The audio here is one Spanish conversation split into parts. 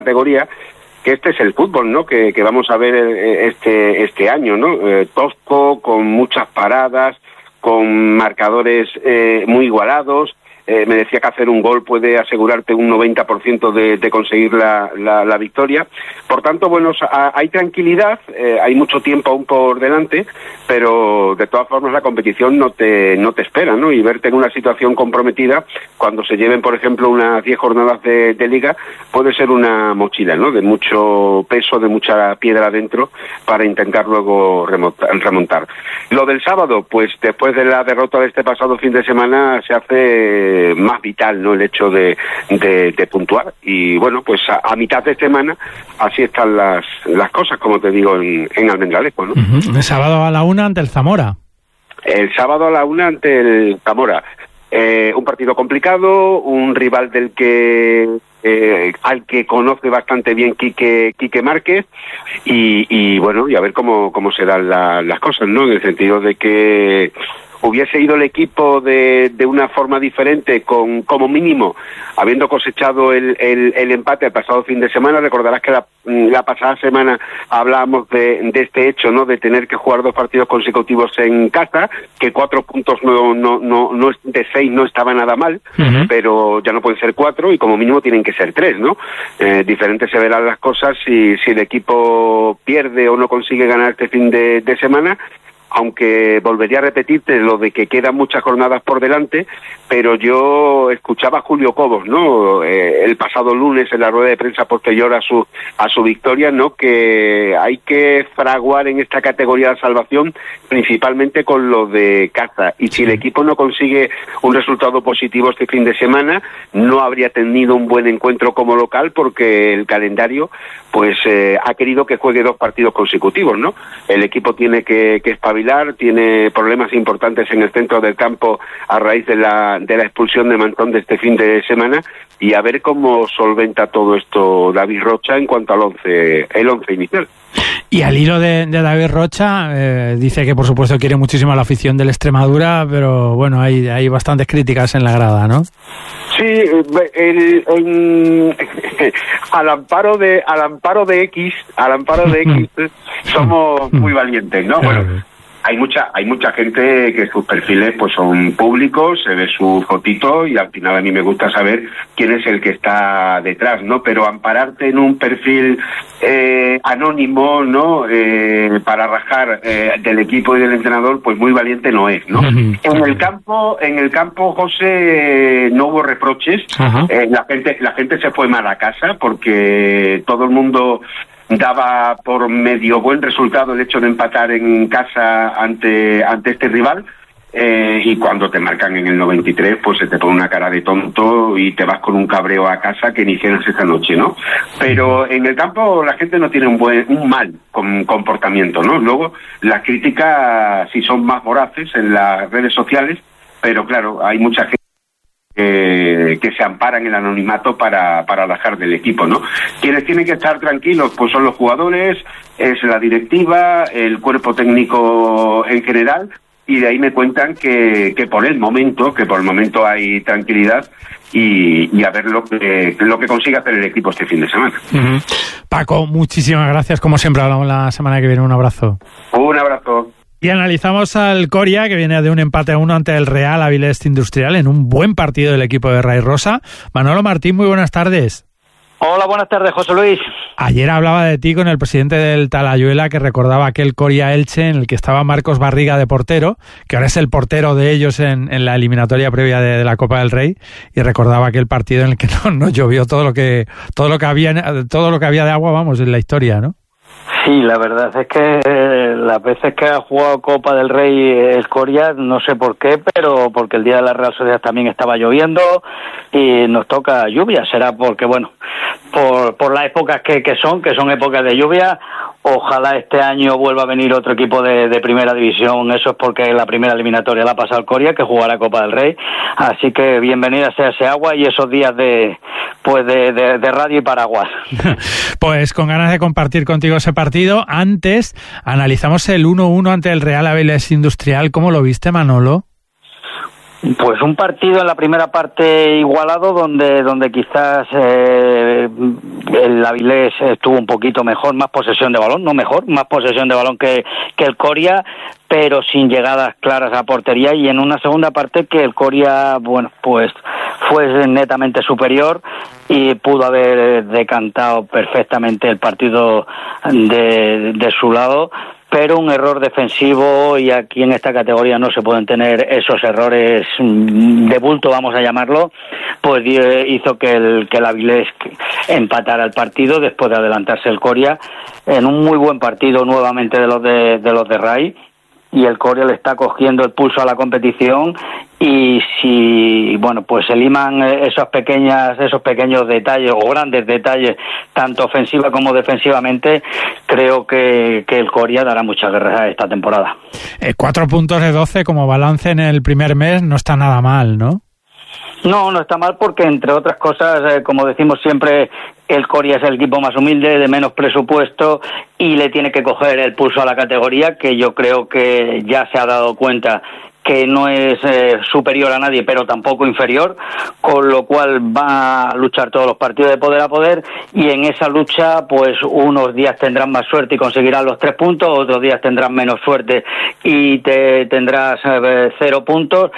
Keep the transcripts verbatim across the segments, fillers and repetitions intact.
categoría, que este es el fútbol, ¿no? Que, que vamos a ver este este año, ¿no? Eh, tosco, con muchas paradas, con marcadores eh, muy igualados. Eh, me decía que hacer un gol puede asegurarte un noventa por ciento de, de conseguir la, la, la victoria. Por tanto, bueno, hay tranquilidad, eh, hay mucho tiempo aún por delante, pero de todas formas la competición no te no te espera, ¿no? Y verte en una situación comprometida cuando se lleven, por ejemplo, unas diez jornadas de, de liga, puede ser una mochila, ¿no? De mucho peso, de mucha piedra dentro para intentar luego remontar. remontar. Lo del sábado, pues después de la derrota de este pasado fin de semana, se hace más vital, ¿no? El hecho de, de, de puntuar. Y bueno, pues a, a mitad de semana así están las las cosas, como te digo, en, en Almendralejo, ¿no? Uh-huh. El sábado a la una ante el Zamora. El sábado a la una ante el Zamora. Eh, un partido complicado, un rival del que eh, al que conoce bastante bien Quique Quique Márquez y, y bueno, y a ver cómo cómo se dan la, las cosas, ¿no? En el sentido de que hubiese ido el equipo de, de una forma diferente, con como mínimo, habiendo cosechado el, el, el empate el pasado fin de semana. Recordarás que la, la pasada semana hablábamos de, de este hecho, ¿no? De tener que jugar dos partidos consecutivos en casa, que cuatro puntos no, no, no, no de seis no estaba nada mal, uh-huh. pero ya no pueden ser cuatro y como mínimo tienen que ser tres, ¿no? Eh, diferente se verán las cosas si, si el equipo pierde o no consigue ganar este fin de, de semana. Aunque volvería a repetirte lo de que quedan muchas jornadas por delante, pero yo escuchaba a Julio Cobos, ¿no? Eh, el pasado lunes en la rueda de prensa posterior a su a su victoria, ¿no? Que hay que fraguar en esta categoría de salvación principalmente con lo de casa. Y si el equipo no consigue un resultado positivo este fin de semana, no habría tenido un buen encuentro como local porque el calendario, pues, eh, ha querido que juegue dos partidos consecutivos, ¿no? El equipo tiene que, que espabilar. Tiene problemas importantes en el centro del campo a raíz de la de la expulsión de Mantón de este fin de semana y a ver cómo solventa todo esto David Rocha en cuanto al once el once inicial. Y al hilo de, de David Rocha, eh, dice que por supuesto quiere muchísimo a la afición del Extremadura, pero bueno, hay, hay bastantes críticas en la grada, ¿no? Sí, el, el, al amparo de al amparo de X, al amparo de X somos muy valientes, ¿no? Bueno, hay mucha hay mucha gente que sus perfiles pues son públicos, se ve su fotito y al final a mí me gusta saber quién es el que está detrás, ¿no? Pero ampararte en un perfil eh, anónimo, ¿no? Eh, para rajar eh, del equipo y del entrenador, pues muy valiente no es, ¿no? Uh-huh. En el campo, en el campo, José, no hubo reproches. Uh-huh. Eh, la gente la gente se fue mal a casa porque todo el mundo daba por medio buen resultado el hecho de empatar en casa ante ante este rival, eh, y cuando te marcan en el noventa y tres pues se te pone una cara de tonto y te vas con un cabreo a casa que ni cenas esta noche, ¿no? Pero en el campo la gente no tiene un buen un mal con, comportamiento, ¿no? Luego las críticas sí son más voraces en las redes sociales, pero claro, hay mucha gente Eh, que se amparan en el anonimato para, para alajar del equipo, ¿no? Quienes tienen que estar tranquilos pues son los jugadores, es la directiva, el cuerpo técnico en general, y de ahí me cuentan que, que por el momento, que por el momento hay tranquilidad y, y a ver lo que, lo que consigue hacer el equipo este fin de semana. Uh-huh. Paco, muchísimas gracias, como siempre hablamos la semana que viene, un abrazo. Un abrazo. Y analizamos al Coria, que viene de un empate a uno ante el Real Avilés Industrial, en un buen partido del equipo de Ray Rosa. Manolo Martín, muy buenas tardes. Hola, buenas tardes, José Luis. Ayer hablaba de ti con el presidente del Talayuela, que recordaba aquel Coria Elche en el que estaba Marcos Barriga de portero, que ahora es el portero de ellos en, en la eliminatoria previa de, de la Copa del Rey, y recordaba aquel partido en el que no, no llovió todo lo que todo lo que había todo lo que había de agua, vamos, en la historia, ¿no? Sí, la verdad es que eh, las veces que ha jugado Copa del Rey el Coria, no sé por qué, pero porque el día de la Real Sociedad también estaba lloviendo y nos toca lluvia. Será porque, bueno, por, por las épocas que, que son, que son épocas de lluvia. Ojalá este año vuelva a venir otro equipo de, de primera división. Eso es porque la primera eliminatoria la ha pasado el Coria, que jugará Copa del Rey. Así que bienvenida sea ese agua y esos días de pues de, de, de radio y paraguas. Pues con ganas de compartir contigo ese partido. Antes analizamos el uno uno ante el Real Avilés Industrial. ¿Cómo lo viste, Manolo? Pues un partido en la primera parte igualado, donde donde quizás eh, el Avilés estuvo un poquito mejor, más posesión de balón, no mejor, más posesión de balón que, que el Coria, pero sin llegadas claras a portería, y en una segunda parte que el Coria, bueno, pues fue netamente superior y pudo haber decantado perfectamente el partido de, de su lado, pero un error defensivo, y aquí en esta categoría no se pueden tener esos errores de bulto, vamos a llamarlo, pues hizo que el que el Avilés empatara el partido después de adelantarse el Coria en un muy buen partido nuevamente de los de, de los de Ray. Y el Coria le está cogiendo el pulso a la competición, y si, bueno, pues se liman esas pequeñas, esos pequeños detalles o grandes detalles, tanto ofensiva como defensivamente, creo que, que el Coria dará mucha guerra esta temporada. Eh, cuatro puntos de doce como balance en el primer mes no está nada mal, ¿no? No, no está mal, porque entre otras cosas, eh, como decimos siempre, el Coria es el equipo más humilde, de menos presupuesto, y le tiene que coger el pulso a la categoría, que yo creo que ya se ha dado cuenta que no es eh, superior a nadie, pero tampoco inferior, con lo cual va a luchar todos los partidos de poder a poder, y en esa lucha pues unos días tendrán más suerte y conseguirán los tres puntos, otros días tendrán menos suerte y te tendrás eh, cero puntos,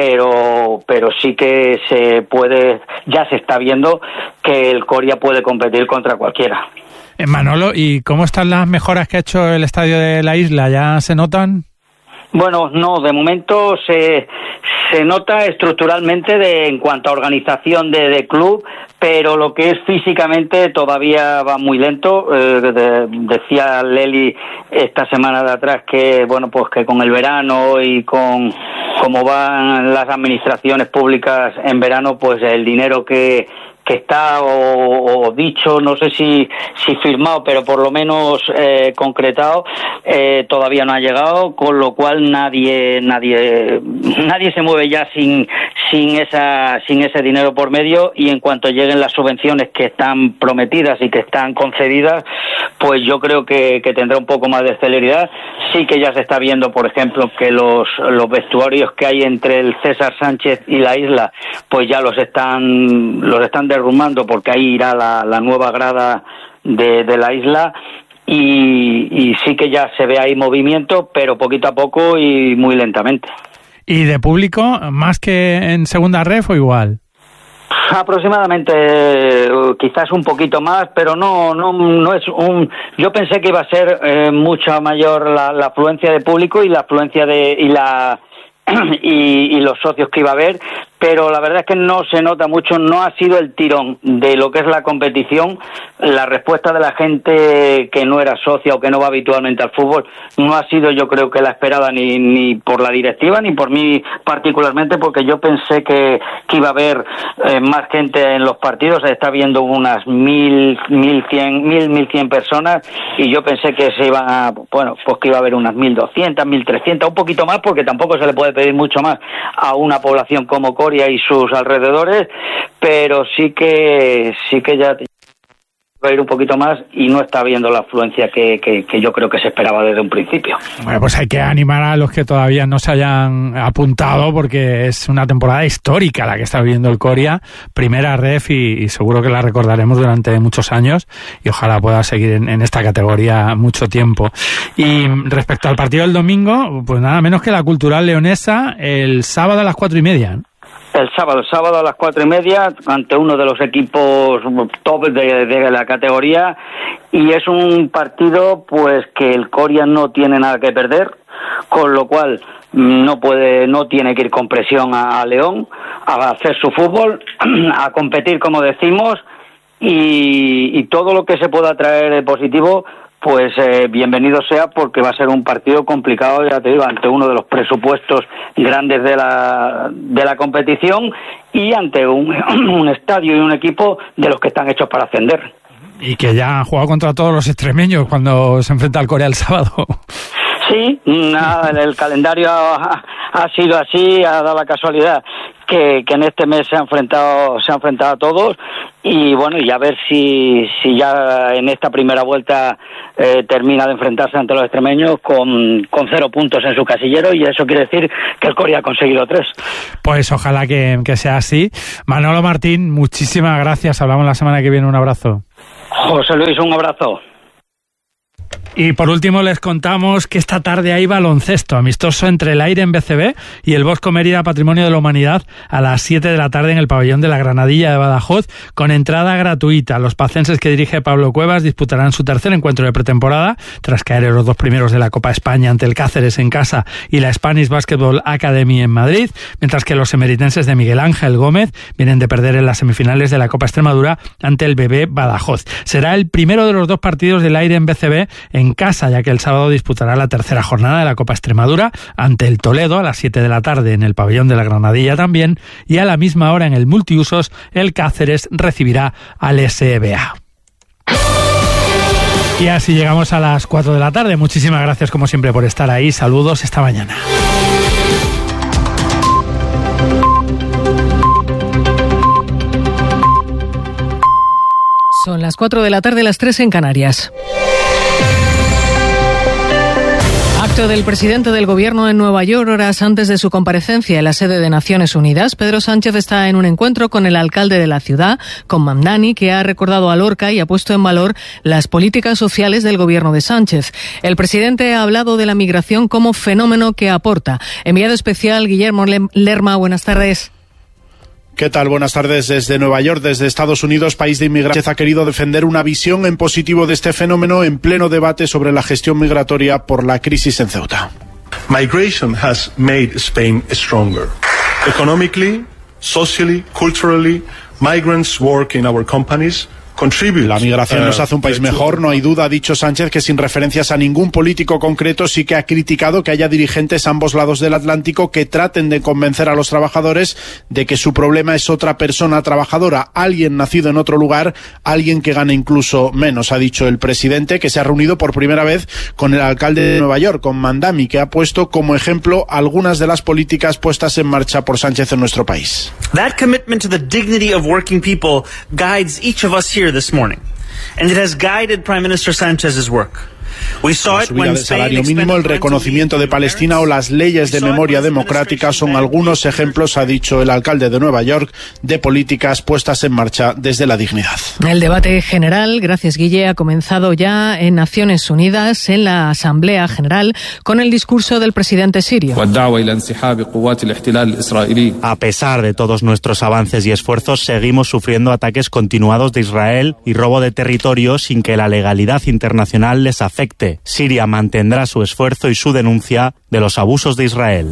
pero pero sí que se puede, ya se está viendo que el Coria puede competir contra cualquiera. Eh, Manolo, ¿y cómo están las mejoras que ha hecho el estadio de la Isla? ¿Ya se notan? Bueno, no, de momento se se nota estructuralmente de, en cuanto a organización de, de club, pero lo que es físicamente todavía va muy lento. Eh, de, decía Leli esta semana de atrás que, bueno, pues que con el verano y con cómo van las administraciones públicas en verano, pues el dinero que que está o, o dicho, no sé si si firmado, pero por lo menos eh, concretado, eh, todavía no ha llegado, con lo cual nadie nadie nadie se mueve ya sin sin esa sin ese dinero por medio, y en cuanto lleguen las subvenciones que están prometidas y que están concedidas, pues yo creo que, que tendrá un poco más de celeridad. Sí que ya se está viendo, por ejemplo, que los los vestuarios que hay entre el César Sánchez y la Isla, pues ya los están los están derrumbando, porque ahí irá la, la nueva grada de, de la Isla, y, y sí que ya se ve ahí movimiento, pero poquito a poco y muy lentamente. ¿Y de público, más que en segunda ref o igual? Aproximadamente, quizás un poquito más, pero no no no es un. Yo pensé que iba a ser eh, mucha mayor la, la afluencia de público y la afluencia de y la y, y los socios que iba a haber, pero la verdad es que no se nota mucho, no ha sido el tirón de lo que es la competición. La respuesta de la gente que no era socia o que no va habitualmente al fútbol no ha sido, yo creo, que la esperada, ni ni por la directiva ni por mí particularmente, porque yo pensé que, que iba a haber eh, más gente en los partidos. Se está viendo unas mil, mil cien, mil, mil cien personas, y yo pensé que se iban a, bueno, pues que iba a haber unas mil doscientas, mil trescientas, un poquito más, porque tampoco se le puede pedir mucho más a una población como Coria y sus alrededores, pero sí que sí que ya va a ir un poquito más, y no está viendo la afluencia que, que, que yo creo que se esperaba desde un principio. Bueno, pues hay que animar a los que todavía no se hayan apuntado, porque es una temporada histórica la que está viviendo el Coria, primera ref, y, y seguro que la recordaremos durante muchos años, y ojalá pueda seguir en, en esta categoría mucho tiempo. Y respecto al partido del domingo, pues nada menos que la Cultural Leonesa el sábado a las cuatro y media, ¿no? El sábado, el sábado a las cuatro y media, ante uno de los equipos top de, de la categoría, y es un partido pues que el Coria no tiene nada que perder, con lo cual no puede, no tiene que ir con presión a, a León, a hacer su fútbol, a competir, como decimos, y, y todo lo que se pueda traer de positivo, pues eh, bienvenido sea, porque va a ser un partido complicado, ya te digo, ante uno de los presupuestos grandes de la de la competición, y ante un, un estadio y un equipo de los que están hechos para ascender. Y que ya ha jugado contra todos los extremeños cuando se enfrenta al Coria el sábado. Sí, nada, el calendario ha, ha sido así, ha dado la casualidad que, que en este mes se ha enfrentado, se ha enfrentado a todos, y bueno, y a ver si, si ya en esta primera vuelta eh, termina de enfrentarse ante los extremeños con, con cero puntos en su casillero, y eso quiere decir que el Coria ha conseguido tres. Pues ojalá que, que sea así. Manolo Martín, muchísimas gracias. Hablamos la semana que viene. Un abrazo. José Luis, un abrazo. Y por último les contamos que esta tarde hay baloncesto amistoso entre el Aire en B C B y el Bosco Mérida Patrimonio de la Humanidad a las siete de la tarde en el pabellón de la Granadilla de Badajoz, con entrada gratuita. Los pacenses que dirige Pablo Cuevas disputarán su tercer encuentro de pretemporada tras caer en los dos primeros de la Copa España ante el Cáceres en casa y la Spanish Basketball Academy en Madrid, mientras que los emeritenses de Miguel Ángel Gómez vienen de perder en las semifinales de la Copa Extremadura ante el B B Badajoz. Será el primero de los dos partidos del Aire en B C B en casa, ya que el sábado disputará la tercera jornada de la Copa Extremadura ante el Toledo a las siete de la tarde en el pabellón de la Granadilla también, y a la misma hora en el multiusos el Cáceres recibirá al S B A. Y así llegamos a las cuatro de la tarde. Muchísimas gracias como siempre por estar ahí. Saludos, esta mañana. Son las cuatro de la tarde, las tres en Canarias. Acto del presidente del Gobierno en Nueva York horas antes de su comparecencia en la sede de Naciones Unidas. Pedro Sánchez está en un encuentro con el alcalde de la ciudad, con Mamdani, que ha recordado a Lorca y ha puesto en valor las políticas sociales del Gobierno de Sánchez. El presidente ha hablado de la migración como fenómeno que aporta. Enviado especial Guillermo Lerma, buenas tardes. ¿Qué tal? Buenas tardes desde Nueva York, desde Estados Unidos, país de inmigrantes. Ha querido defender una visión en positivo de este fenómeno en pleno debate sobre la gestión migratoria por la crisis en Ceuta. Migration has made Spain stronger. Economically, socially, culturally, migrants work in our companies. La migración nos hace un país mejor, no hay duda, ha dicho Sánchez, que sin referencias a ningún político concreto sí que ha criticado que haya dirigentes a ambos lados del Atlántico que traten de convencer a los trabajadores de que su problema es otra persona trabajadora, alguien nacido en otro lugar, alguien que gane incluso menos, ha dicho el presidente, que se ha reunido por primera vez con el alcalde de Nueva York, con Mamdani, que ha puesto como ejemplo algunas de las políticas puestas en marcha por Sánchez en nuestro país. That commitment to the dignity of working people guides each of us here this morning, and it has guided Prime Minister Sanchez's work. La subida del salario mínimo, el reconocimiento de Palestina o las leyes de memoria democrática son algunos ejemplos, ha dicho el alcalde de Nueva York, de políticas puestas en marcha desde la dignidad. El debate general, gracias Guille, ha comenzado ya en Naciones Unidas, en la Asamblea General, con el discurso del presidente sirio. A pesar de todos nuestros avances y esfuerzos, seguimos sufriendo ataques continuados de Israel y robo de territorio sin que la legalidad internacional les afecte. Siria mantendrá su esfuerzo y su denuncia de los abusos de Israel.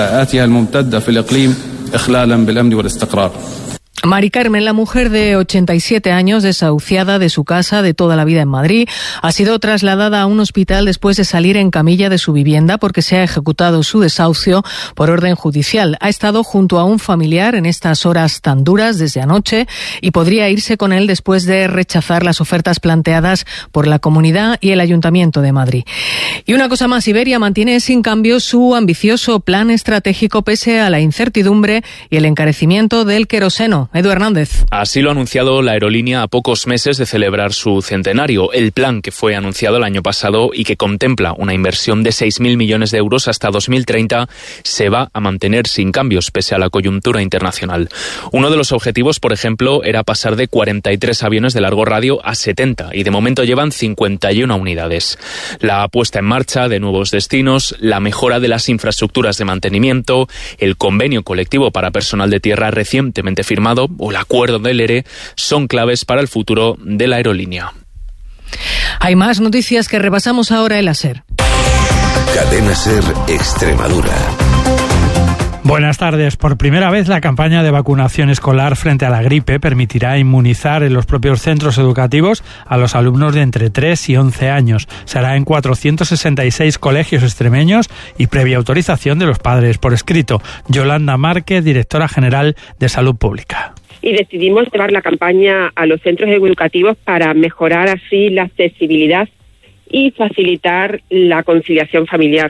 Mari Carmen, la mujer de ochenta y siete años, desahuciada de su casa de toda la vida en Madrid, ha sido trasladada a un hospital después de salir en camilla de su vivienda porque se ha ejecutado su desahucio por orden judicial. Ha estado junto a un familiar en estas horas tan duras desde anoche y podría irse con él después de rechazar las ofertas planteadas por la Comunidad y el Ayuntamiento de Madrid. Y una cosa más, Iberia mantiene sin cambio su ambicioso plan estratégico pese a la incertidumbre y el encarecimiento del queroseno. Edu Hernández. Así lo ha anunciado la aerolínea a pocos meses de celebrar su centenario. El plan que fue anunciado el año pasado y que contempla una inversión de seis mil millones de euros hasta dos mil treinta se va a mantener sin cambios pese a la coyuntura internacional. Uno de los objetivos, por ejemplo, era pasar de cuarenta y tres aviones de largo radio a setenta y de momento llevan cincuenta y una unidades. La puesta en marcha de nuevos destinos, la mejora de las infraestructuras de mantenimiento, el convenio colectivo para personal de tierra recientemente firmado o el acuerdo del E R E son claves para el futuro de la aerolínea. Hay más noticias que repasamos ahora en la SER. Cadena SER Extremadura. Buenas tardes. Por primera vez la campaña de vacunación escolar frente a la gripe permitirá inmunizar en los propios centros educativos a los alumnos de entre tres y once años. Se hará en cuatrocientos sesenta y seis colegios extremeños y previa autorización de los padres por escrito. Yolanda Márquez, directora general de Salud Pública. Y decidimos llevar la campaña a los centros educativos para mejorar así la accesibilidad y facilitar la conciliación familiar.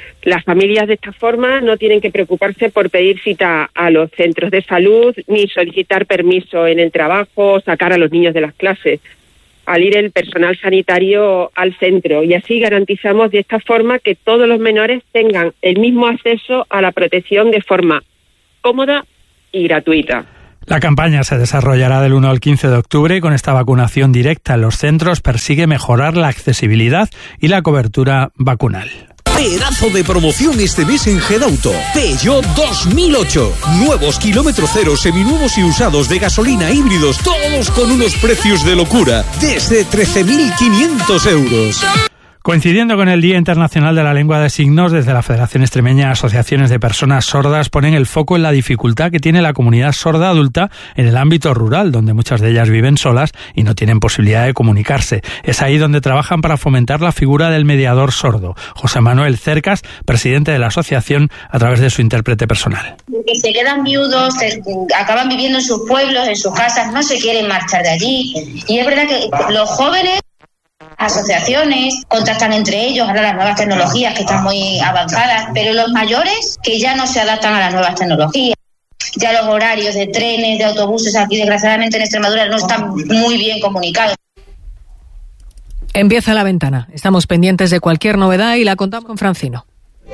Las familias de esta forma no tienen que preocuparse por pedir cita a los centros de salud, ni solicitar permiso en el trabajo o sacar a los niños de las clases, al ir el personal sanitario al centro. Y así garantizamos de esta forma que todos los menores tengan el mismo acceso a la protección de forma cómoda y gratuita. La campaña se desarrollará del uno al quince de octubre y con esta vacunación directa en los centros persigue mejorar la accesibilidad y la cobertura vacunal. Pedazo de promoción este mes en Gedauto. Peugeot dos mil ocho. Nuevos kilómetro cero, seminuevos y usados de gasolina, híbridos, todos con unos precios de locura. Desde trece mil quinientos euros. Coincidiendo con el Día Internacional de la Lengua de Signos, desde la Federación Extremeña Asociaciones de Personas Sordas ponen el foco en la dificultad que tiene la comunidad sorda adulta en el ámbito rural, donde muchas de ellas viven solas y no tienen posibilidad de comunicarse. Es ahí donde trabajan para fomentar la figura del mediador sordo. José Manuel Cercas, presidente de la asociación, a través de su intérprete personal. Que se quedan viudos, se, acaban viviendo en sus pueblos, en sus casas, no se quieren marchar de allí. Y es verdad que los jóvenes, asociaciones, contactan entre ellos, ahora las nuevas tecnologías que están muy avanzadas, pero los mayores que ya no se adaptan a las nuevas tecnologías. Ya los horarios de trenes, de autobuses aquí desgraciadamente en Extremadura no están muy bien comunicados. Empieza La Ventana. Estamos pendientes de cualquier novedad y la contamos con Francino.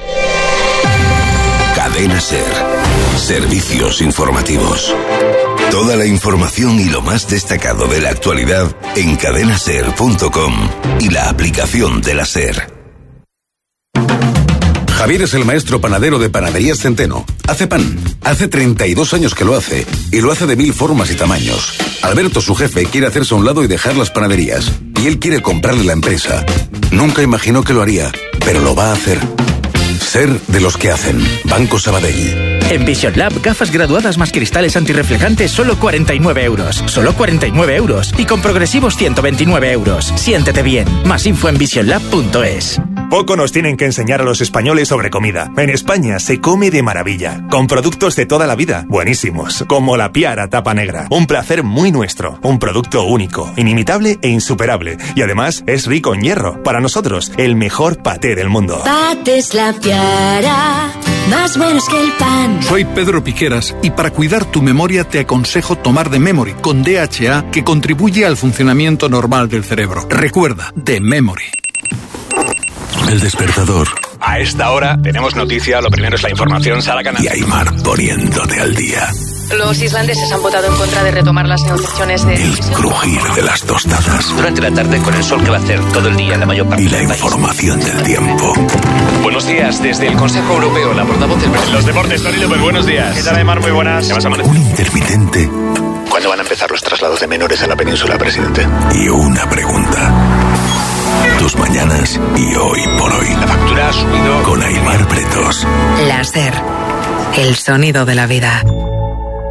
Cadena SER. Servicios informativos. Toda la información y lo más destacado de la actualidad en cadena ser punto com y la aplicación de la SER. Javier es el maestro panadero de Panaderías Centeno. Hace pan. Hace treinta y dos años que lo hace. Y lo hace de mil formas y tamaños. Alberto, su jefe, quiere hacerse a un lado y dejar las panaderías. Y él quiere comprarle la empresa. Nunca imaginó que lo haría, pero lo va a hacer. Ser de los que hacen. Banco Sabadell. En Vision Lab, gafas graduadas más cristales antirreflejantes, solo cuarenta y nueve euros. Solo cuarenta y nueve euros. Y con progresivos ciento veintinueve euros. Siéntete bien. Más info en vision lab punto es. Poco nos tienen que enseñar a los españoles sobre comida. En España se come de maravilla, con productos de toda la vida, buenísimos, como la Piara Tapa Negra. Un placer muy nuestro, un producto único, inimitable e insuperable. Y además es rico en hierro. Para nosotros, el mejor paté del mundo. Patés La Piara, más buenos que el pan. Soy Pedro Piqueras y para cuidar tu memoria te aconsejo tomar The Memory con D H A, que contribuye al funcionamiento normal del cerebro. Recuerda, The Memory. El despertador. A esta hora tenemos noticia, lo primero es la información, Sara Canal. Y Aymar poniéndote al día. Los islandeses han votado en contra de retomar las negociaciones de... El crujir de las tostadas. Durante la tarde con el sol que va a hacer todo el día en la mayor parte y la del país. Información del tiempo. Buenos días, desde el Consejo Europeo, la portavoz del presidente. Los deportes, Tony López, buenos días. ¿Qué tal, Aymar? Muy buenas. ¿Qué vas a amanecer? Un intermitente. ¿Cuándo van a empezar los traslados de menores a la península, presidente? Y una pregunta. Tus mañanas y hoy por hoy. La factura ha subido. Con Aymar Pretos. La SER. El sonido de la vida.